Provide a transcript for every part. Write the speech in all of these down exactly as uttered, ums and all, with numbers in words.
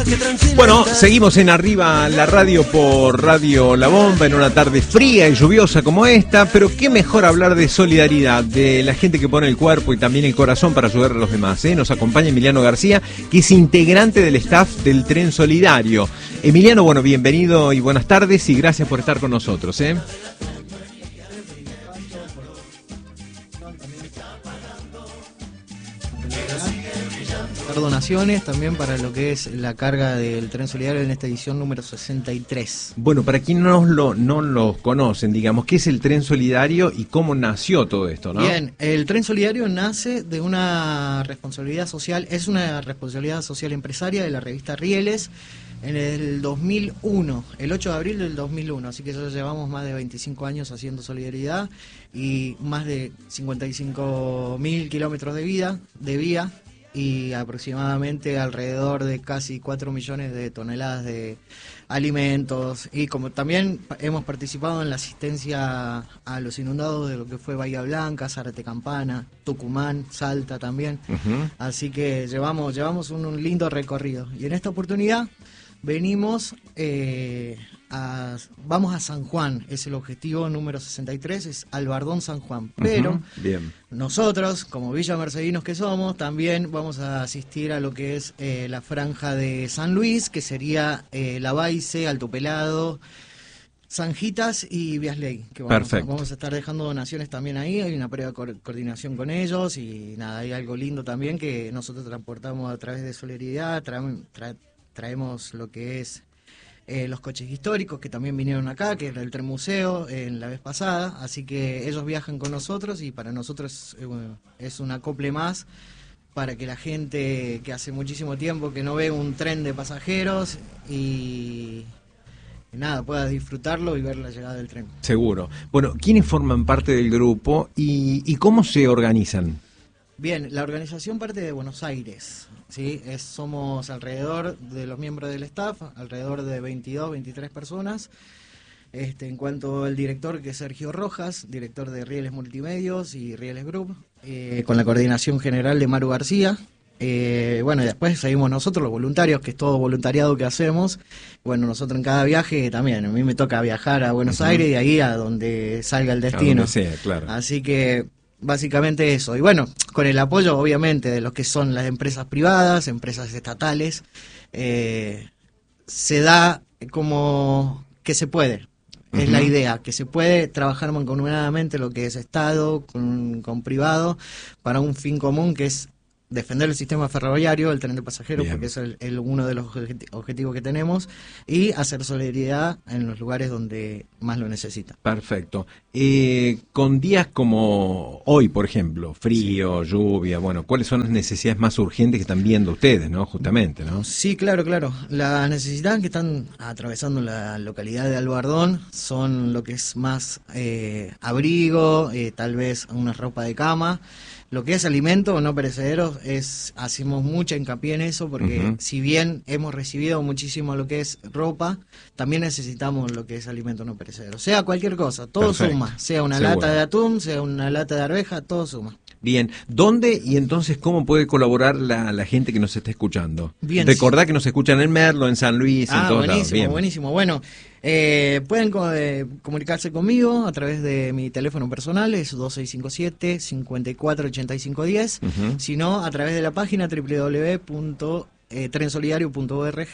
Bueno, seguimos en Arriba la Radio por Radio La Bomba en una tarde fría y lluviosa como esta, pero qué mejor hablar de solidaridad, de la gente que pone el cuerpo y también el corazón para ayudar a los demás, ¿eh? Nos acompaña Emiliano García, que es integrante del staff del Tren Solidario. Emiliano, bueno, bienvenido y buenas tardes y gracias por estar con nosotros, ¿eh? Donaciones también para lo que es la carga del Tren Solidario en esta edición número sesenta y tres. Bueno, para quienes no lo, no los conocen, digamos, ¿qué es el Tren Solidario y cómo nació todo esto, no? Bien, el Tren Solidario nace de una responsabilidad social, es una responsabilidad social empresaria de la revista Rieles en el dos mil uno, el ocho de abril del dos mil uno, así que ya llevamos más de veinticinco años haciendo solidaridad y más de cincuenta y cinco mil kilómetros de vida, de vía, y aproximadamente alrededor de casi cuatro millones de toneladas de alimentos, y como también hemos participado en la asistencia a los inundados de lo que fue Bahía Blanca, Zárate Campana, Tucumán, Salta también, uh-huh. Así que llevamos, llevamos un, un lindo recorrido, y en esta oportunidad venimos eh, a, vamos a San Juan, es el objetivo número sesenta y tres, es Albardón San Juan, pero uh-huh. Bien. Nosotros, como Villa Mercedinos que somos, también vamos a asistir a lo que es eh, la franja de San Luis, que sería eh, La Baice, Alto Pelado, Sanjitas y Viasley, que vamos, vamos a estar dejando donaciones también ahí, hay una previa co- coordinación con ellos, y nada, hay algo lindo también que nosotros transportamos a través de Solidaridad, traemos... Tra- traemos lo que es eh, los coches históricos que también vinieron acá, que era el Tren Museo eh, en la vez pasada, así que ellos viajan con nosotros y para nosotros eh, bueno, es un acople más para que la gente que hace muchísimo tiempo que no ve un tren de pasajeros y, y nada, pueda disfrutarlo y ver la llegada del tren. Seguro. Bueno, ¿quiénes forman parte del grupo y, y cómo se organizan? Bien, la organización parte de Buenos Aires, ¿sí? Es, somos alrededor de los miembros del staff, alrededor de veintidós, veintitrés personas. Este, en cuanto al director, que es Sergio Rojas, director de Rieles Multimedios y Rieles Group, eh, con la coordinación general de Maru García. Eh, bueno, y después seguimos nosotros, los voluntarios, que es todo voluntariado que hacemos. Bueno, nosotros en cada viaje también, a mí me toca viajar a Buenos uh-huh. Aires y ahí a donde salga el destino. A donde sea, claro. Así que... básicamente eso, y bueno, con el apoyo obviamente de los que son las empresas privadas, empresas estatales, eh, se da como que se puede, uh-huh. Es la idea, que se puede trabajar mancomunadamente lo que es Estado con, con privado para un fin común que es defender el sistema ferroviario, el tren de pasajeros, bien, porque es el, el, uno de los objetivos que tenemos, y hacer solidaridad en los lugares donde más lo necesitan. Perfecto. Eh, con días como hoy, por ejemplo, frío, sí, lluvia, bueno, ¿cuáles son las necesidades más urgentes que están viendo ustedes, no? Justamente, ¿no? Sí, claro, claro. Las necesidades que están atravesando la localidad de Albardón son lo que es más eh, abrigo, eh, tal vez una ropa de cama. Lo que es alimento no perecederos, es, hacemos mucha hincapié en eso porque uh-huh. si bien hemos recibido muchísimo lo que es ropa, también necesitamos lo que es alimento no perecedero. Sea cualquier cosa, todo perfecto, suma, sea una seguro, lata de atún, sea una lata de arveja, todo suma. Bien, ¿dónde y entonces cómo puede colaborar la, la gente que nos está escuchando? Bien, recordá sí, que nos escuchan en Merlo, en San Luis, ah, en todos lados. Buenísimo, buenísimo. Bueno, eh, pueden co- eh, comunicarse conmigo a través de mi teléfono personal, es dos seis cinco siete, cinco cuatro ocho cinco uno cero, uh-huh. sino a través de la página doble u doble u doble u punto tren solidario punto org,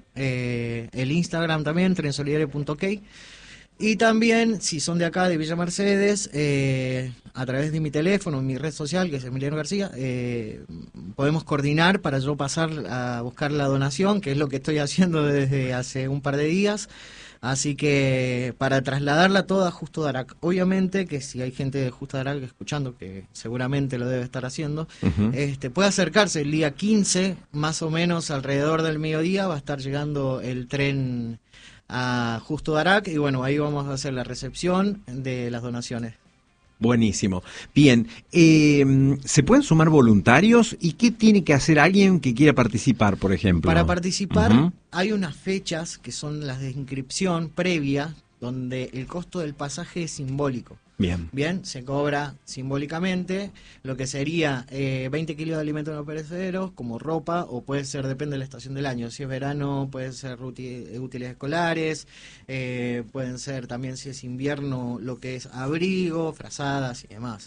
eh, el Instagram también, tren solidario punto ok. Y también, si son de acá, de Villa Mercedes, eh, a través de mi teléfono, mi red social, que es Emiliano García, eh, podemos coordinar para yo pasar a buscar la donación, que es lo que estoy haciendo desde hace un par de días. Así que para trasladarla toda a Justo Darac. Obviamente que si hay gente de Justo Darac escuchando, que seguramente lo debe estar haciendo, uh-huh. este, puede acercarse el día quince, más o menos alrededor del mediodía, va a estar llegando el tren a Justo Darac y bueno, ahí vamos a hacer la recepción de las donaciones. Buenísimo. Bien, eh, ¿se pueden sumar voluntarios? ¿Y qué tiene que hacer alguien que quiera participar, por ejemplo? Para participar uh-huh. hay unas fechas que son las de inscripción previa, donde el costo del pasaje es simbólico. Bien. Bien, se cobra simbólicamente lo que sería eh, veinte kilos de alimentos no perecederos, como ropa, o puede ser, depende de la estación del año. Si es verano, pueden ser útiles, útiles escolares, eh, pueden ser también, si es invierno, lo que es abrigo, frazadas y demás.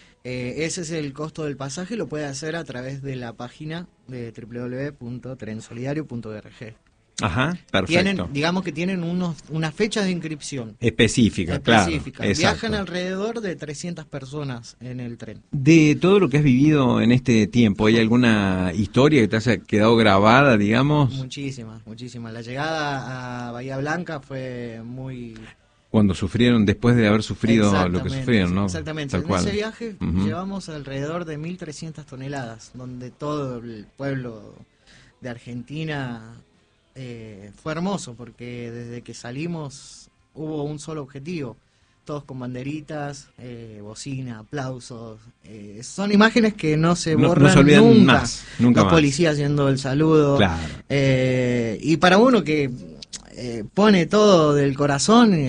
Eh, ese es el costo del pasaje, lo puede hacer a través de la página de doble u doble u doble u punto tren solidario punto org. Ajá, perfecto. Tienen, digamos que tienen unos, unas fechas de inscripción. Específica, Específica. claro. Viajan Exacto. alrededor de trescientas personas en el tren. De todo lo que has vivido en este tiempo, ¿hay alguna historia que te haya quedado grabada, digamos? Muchísimas, muchísimas. La llegada a Bahía Blanca fue muy... Cuando sufrieron, después de haber sufrido lo que sufrieron, ¿no? Exactamente. Tal en cual. ese viaje Uh-huh. llevamos alrededor de mil trescientas toneladas, donde todo el pueblo de Argentina... Eh, fue hermoso porque desde que salimos hubo un solo objetivo, todos con banderitas, eh, bocina, aplausos, eh, son imágenes que no se No- borran no se olvidan nunca, más, nunca los más. policías haciendo el saludo, Claro. eh, y para uno que eh, pone todo del corazón eh,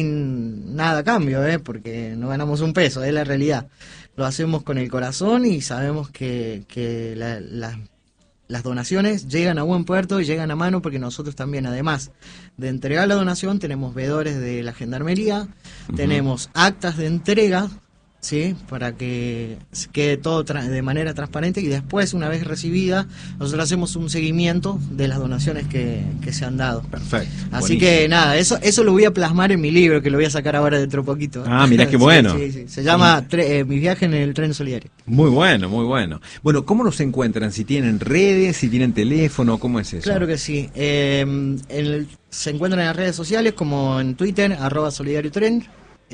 sin nada a cambio, eh, porque no ganamos un peso, es la realidad, lo hacemos con el corazón y sabemos que, que la, las Las donaciones llegan a buen puerto y llegan a mano porque nosotros también, además de entregar la donación, tenemos veedores de la Gendarmería, Ujú. tenemos actas de entrega, ¿sí? Para que quede todo tra- de manera transparente y después, una vez recibida, nosotros hacemos un seguimiento de las donaciones que, que se han dado. Perfecto. Así buenísimo. que nada, eso eso lo voy a plasmar en mi libro, que lo voy a sacar ahora dentro de poquito. Ah, mirá qué Sí, bueno. sí, sí. Se llama tre- eh, Mis viajes en el tren solidario. Muy bueno, muy bueno. Bueno, ¿cómo los encuentran? Si tienen redes, si tienen teléfono, ¿cómo es eso? Claro que sí. Eh, en el- se encuentran en las redes sociales como en Twitter, arroba solidariotren,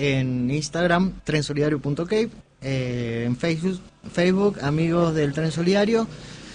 en Instagram, trensolidario punto cape, eh, en Facebook, Facebook, amigos del Tren Solidario,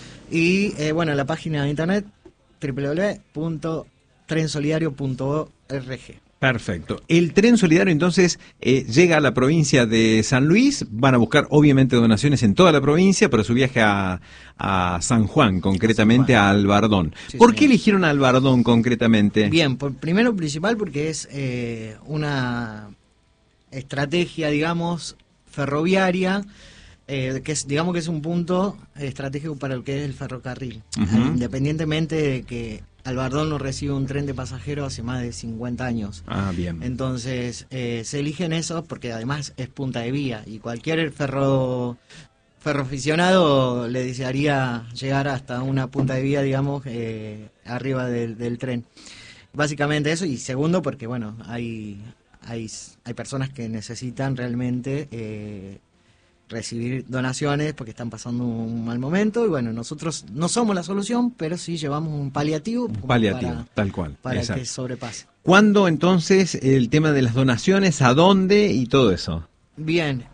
y eh, bueno, la página de internet, doble u doble u doble u punto trensolidario punto org. Perfecto. El tren solidario entonces eh, llega a la provincia de San Luis, van a buscar obviamente donaciones en toda la provincia, pero su viaje a, a San Juan, concretamente San a Albardón. Sí, ¿Por señor. qué eligieron a Albardón concretamente? Bien, por, primero principal porque es eh, una estrategia, digamos, ferroviaria, eh, que es, digamos que es un punto estratégico para lo que es el ferrocarril, Ujú. independientemente de que Albardón no recibe un tren de pasajeros hace más de cincuenta años. Ah, bien. Entonces, eh, se eligen esos porque además es punta de vía y cualquier ferro ferroaficionado le desearía llegar hasta una punta de vía, digamos, eh, arriba del, del tren. Básicamente eso, y segundo porque, bueno, hay hay, hay personas que necesitan realmente eh, recibir donaciones porque están pasando un mal momento y bueno, nosotros no somos la solución, pero sí llevamos un paliativo, Un como paliativo, para, tal cual. para Exacto. que sobrepase. ¿Cuándo entonces el tema de las donaciones? ¿A dónde? Y todo eso. Bien,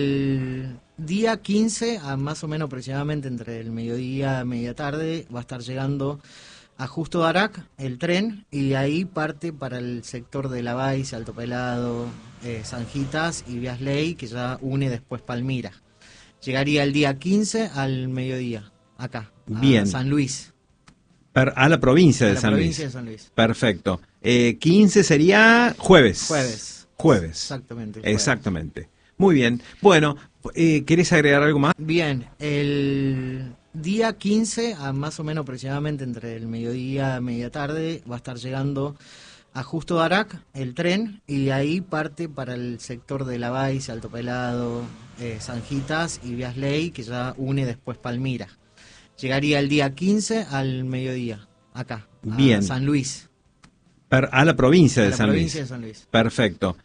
el día quince, a más o menos aproximadamente entre el mediodía y media tarde, va a estar llegando a Justo Darac el tren y de ahí parte para el sector de La Baiza, Alto Pelado, eh, Sanjitas y Vías Ley, que ya une después Palmira. Llegaría el día quince al mediodía, acá, a Bien. San Luis. Per- a la provincia a de la San provincia Luis. de San Luis. Perfecto. Eh, quince sería jueves. Jueves. Jueves. Exactamente. el jueves. Exactamente. Muy bien. Bueno, eh, ¿querés agregar algo más? Bien, el día quince, a más o menos aproximadamente entre el mediodía y media tarde, va a estar llegando a Justo Darac el tren y de ahí parte para el sector de La Baiza, Alto Pelado, eh, Sanjitas y Vías Ley, que ya une después Palmira. Llegaría el día quince al mediodía, acá, a Bien. San Luis. Per- a la provincia a de la San provincia Luis. de San Luis. Perfecto.